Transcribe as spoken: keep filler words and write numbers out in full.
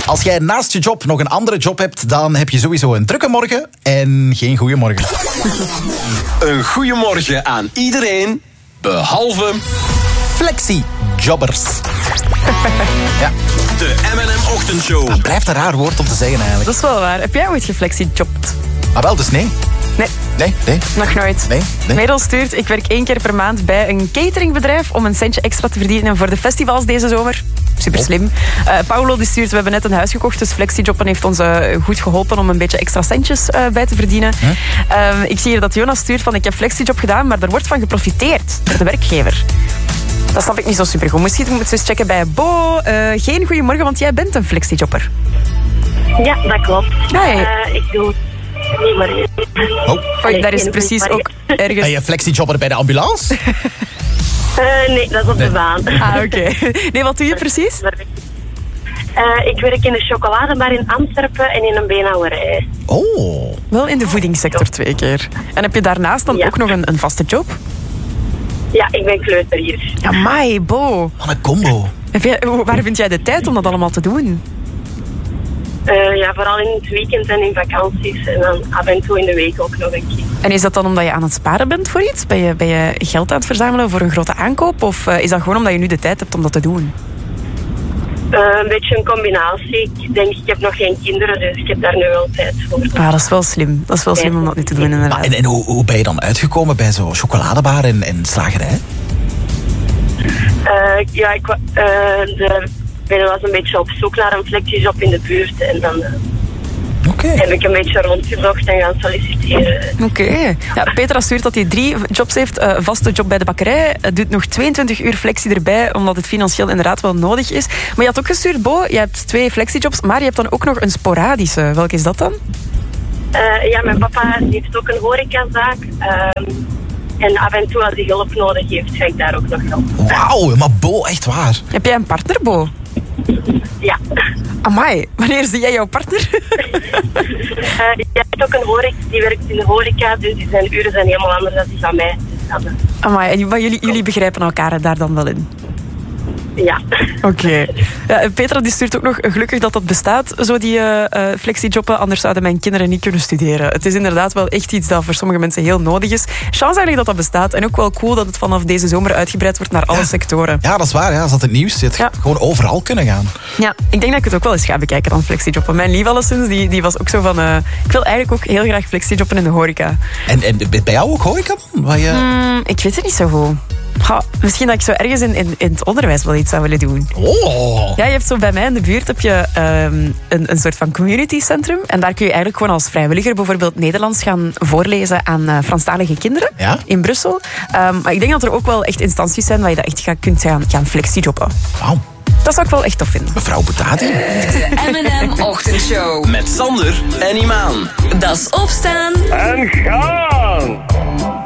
Als jij naast je job nog een andere job hebt, dan heb je sowieso een drukke morgen en geen goede morgen. Een goede morgen aan iedereen, behalve... Flexi-jobbers. Ja. De M en M-ochtendshow. Dat blijft een raar woord om te zeggen eigenlijk. Dat is wel waar. Heb jij ooit geflexi-jobbt? Ah wel, dus nee. Nee. Nee, nee. Nog nooit. Nee, nee. Merel stuurt, ik werk één keer per maand bij een cateringbedrijf om een centje extra te verdienen voor de festivals deze zomer. Super slim. Uh, Paulo die stuurt, we hebben net een huis gekocht, dus flexijobben heeft ons uh, goed geholpen om een beetje extra centjes uh, bij te verdienen. Huh? Uh, ik zie hier dat Jonas stuurt van, ik heb flexijob gedaan, maar er wordt van geprofiteerd door de werkgever. Dat snap ik niet zo super goed. Misschien moet je eens checken bij Bo. Uh, geen goeiemorgen, want jij bent een flexijobber. Ja, dat klopt. Hey. Uh, ik doe niet meer. Oh. Oei, daar is precies ook ergens... Ben je flexijobber bij de ambulance? uh, nee, dat is op nee. de baan. Ah, oké. Okay. Nee, wat doe je precies? Uh, ik werk in een chocoladebar in Antwerpen en in een beenhouwerij. Oh. Wel in de voedingssector twee keer. En heb je daarnaast dan ja. ook nog een, een vaste job? Ja, ik ben kleuterier. Amai, Bo. Wat een combo. Je, waar vind jij de tijd om dat allemaal te doen? Uh, ja, vooral in het weekend en in vakanties. En dan af en toe in de week ook nog een keer. En is dat dan omdat je aan het sparen bent voor iets? Ben je, ben je geld aan het verzamelen voor een grote aankoop? Of uh, is dat gewoon omdat je nu de tijd hebt om dat te doen? Uh, een beetje een combinatie. Ik denk, ik heb nog geen kinderen, dus ik heb daar nu wel tijd voor. Ah, dat is wel slim. Dat is wel slim om dat nu te doen, inderdaad. Maar en en hoe, hoe ben je dan uitgekomen bij zo'n chocoladebar en, en slagerij? Uh, ja, ik, uh, de, ik was een beetje op zoek naar een flexiejob in de buurt. En dan uh, okay. heb ik een beetje rondgezocht en gaan solliciteren. Oké. Okay. Ja, Petra stuurt dat hij drie jobs heeft. Uh, vaste job bij de bakkerij. Uh, doet nog tweeëntwintig uur flexie erbij, omdat het financieel inderdaad wel nodig is. Maar je had ook gestuurd, Bo, je hebt twee flexiejobs, maar je hebt dan ook nog een sporadische. Welke is dat dan? Uh, ja, mijn papa heeft ook een horecazaak. Um, En af en toe als hij hulp nodig heeft, ga ik daar ook nog helpen. Wauw, maar Bo, echt waar. Heb jij een partner, Bo? Ja. Amai, wanneer zie jij jouw partner? uh, die heeft ook een horeca, die werkt in de horeca, dus die zijn uren zijn helemaal anders dan die van mij. Amai, maar jullie, jullie begrijpen elkaar daar dan wel in? Ja. Oké. Okay. Ja, Petra die stuurt ook nog, gelukkig dat dat bestaat, zo die uh, uh, flexijobben, anders zouden mijn kinderen niet kunnen studeren. Het is inderdaad wel echt iets dat voor sommige mensen heel nodig is. Chance eigenlijk dat dat bestaat en ook wel cool dat het vanaf deze zomer uitgebreid wordt naar alle ja. sectoren. Ja, dat is waar. Ja. Als dat het nieuws zit, ja. gewoon overal kunnen gaan. Ja, ik denk dat ik het ook wel eens ga bekijken dan flexijobben. Mijn lief alleszins, die, die was ook zo van, uh, ik wil eigenlijk ook heel graag flexijobben in de horeca. En, en bij jou ook horeca? Wat je... mm, ik weet het niet zo goed. Ha, misschien dat ik zo ergens in, in, in het onderwijs wel iets zou willen doen. Oh. Ja, je hebt zo bij mij in de buurt heb je um, een, een soort van community centrum. En daar kun je eigenlijk gewoon als vrijwilliger bijvoorbeeld Nederlands gaan voorlezen aan uh, Franstalige kinderen ja? in Brussel. Um, maar ik denk dat er ook wel echt instanties zijn waar je dat echt ga, kunt gaan, gaan flexijobben. Wauw. Dat zou ik wel echt tof vinden. Mevrouw Boutati. De M en M-ochtendshow. Met Sander en Imaan. Dat is opstaan. En gaan.